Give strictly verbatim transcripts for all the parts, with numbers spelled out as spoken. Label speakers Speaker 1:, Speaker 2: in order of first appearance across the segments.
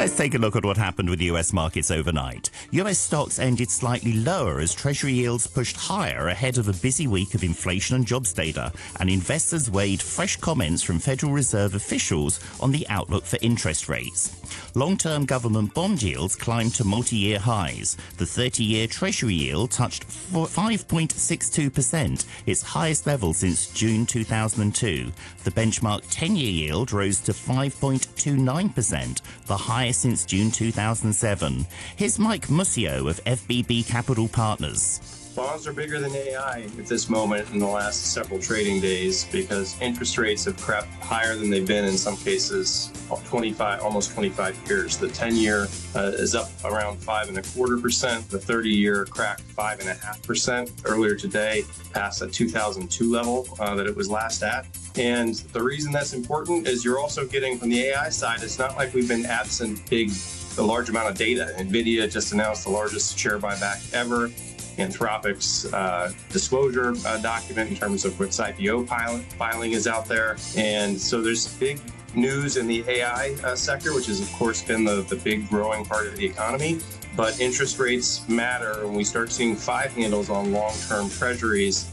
Speaker 1: Let's take a look at what happened with U S markets overnight. U S stocks ended slightly lower as Treasury yields pushed higher ahead of a busy week of inflation and jobs data, and investors weighed fresh comments from Federal Reserve officials on the outlook for interest rates. Long-term government bond yields climbed to multi-year highs. The thirty-year Treasury yield touched five point six two percent, its highest level since June two thousand two. The benchmark ten-year yield rose to five point two nine percent, the highest since June two thousand seven. Here's Mike Muscio of F B B Capital Partners.
Speaker 2: Bonds are bigger than A I at this moment in the last several trading days because interest rates have crept higher than they've been in some cases twenty-five, almost twenty-five years. The ten-year uh, is up around five and a quarter percent. The thirty-year cracked five and a half percent earlier today, past a two thousand two level uh, that it was last at. And the reason that's important is you're also getting from the A I side, it's not like we've been absent big, a large amount of data. NVIDIA just announced the largest share buyback ever. Anthropic's uh, disclosure uh, document in terms of its I P O filing, filing is out there. And so there's big news in the A I uh, sector, which has, of course, been the, the big growing part of the economy. But interest rates matter when we start seeing five handles on long-term treasuries.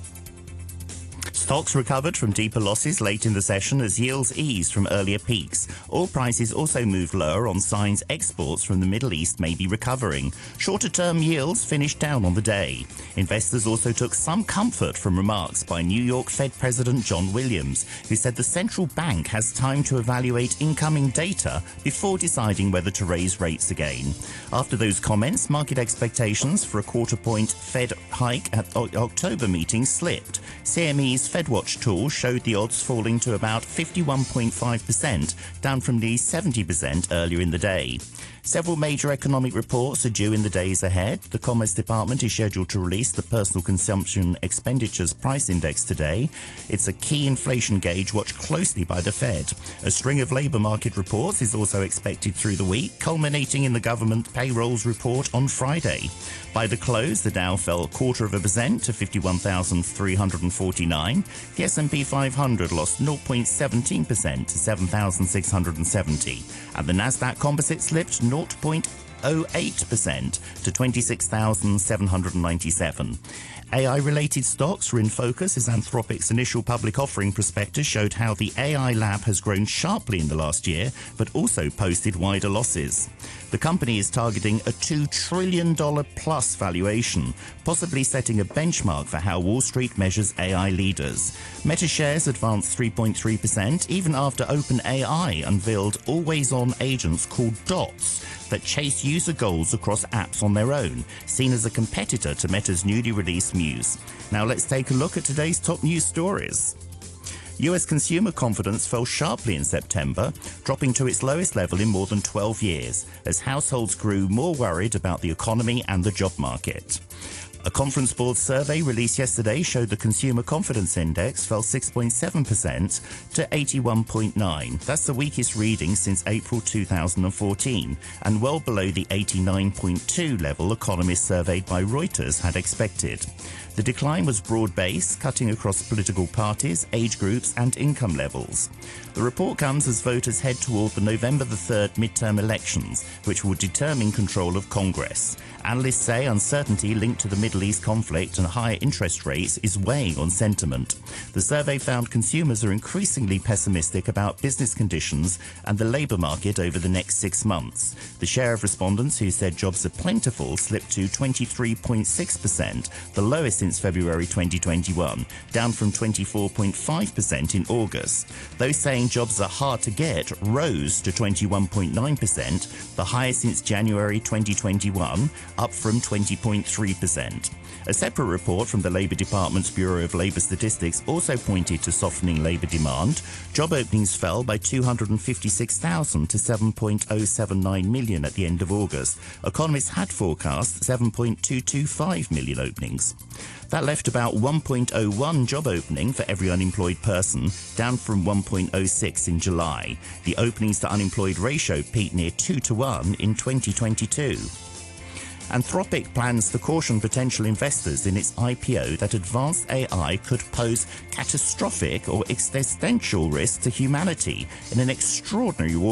Speaker 1: Stocks recovered from deeper losses late in the session as yields eased from earlier peaks. Oil prices also moved lower on signs exports from the Middle East may be recovering. Shorter-term yields finished down on the day. Investors also took some comfort from remarks by New York Fed President John Williams, who said the central bank has time to evaluate incoming data before deciding whether to raise rates again. After those comments, market expectations for a quarter-point Fed hike at the October meeting slipped. C M E's FedWatch tool showed the odds falling to about fifty-one point five percent, down from the seventy percent earlier in the day. Several major economic reports are due in the days ahead. The Commerce Department is scheduled to release the Personal Consumption Expenditures Price Index today. It's a key inflation gauge watched closely by the Fed. A string of labour market reports is also expected through the week, culminating in the government payrolls report on Friday. By the close, the Dow fell a quarter of a percent to fifty-one thousand three hundred forty-nine. The S and P five hundred lost zero point one seven percent to seven thousand six hundred seventy. And the Nasdaq Composite slipped zero point zero eight percent to twenty-six thousand seven hundred ninety-seven. A I-related stocks were in focus as Anthropic's initial public offering prospectus showed how the A I lab has grown sharply in the last year, but also posted wider losses. The company is targeting a two trillion dollars plus valuation, possibly setting a benchmark for how Wall Street measures A I leaders. Meta shares advanced three point three percent even after OpenAI unveiled always-on agents called Dots that chase user goals across apps on their own, seen as a competitor to Meta's newly released Muse. Now let's take a look at today's top news stories. U S consumer confidence fell sharply in September, dropping to its lowest level in more than twelve years, as households grew more worried about the economy and the job market. A Conference Board survey released yesterday showed the Consumer Confidence Index fell six point seven percent to eighty-one point nine. That's the weakest reading since April two thousand fourteen, and well below the eighty-nine point two level economists surveyed by Reuters had expected. The decline was broad-based, cutting across political parties, age groups and income levels. The report comes as voters head toward the November the third midterm elections, which will determine control of Congress. Analysts say uncertainty linked to the Middle East conflict and higher interest rates is weighing on sentiment. The survey found consumers are increasingly pessimistic about business conditions and the labour market over the next six months. The share of respondents who said jobs are plentiful slipped to twenty-three point six percent, the lowest since February twenty twenty-one, down from twenty-four point five percent in August. Those saying jobs are hard to get rose to twenty-one point nine percent, the highest since January twenty twenty-one, up from twenty point three percent. A separate report from the Labour Department's Bureau of Labour Statistics also pointed to softening labour demand. Job openings fell by two hundred fifty-six thousand to seven point zero seven nine million at the end of August. Economists had forecast seven point two two five million openings. That left about one point zero one job opening for every unemployed person, down from one point zero six in July. The openings to unemployed ratio peaked near two to one in twenty twenty-two. Anthropic plans to caution potential investors in its I P O that advanced A I could pose catastrophic or existential risk to humanity in an extraordinary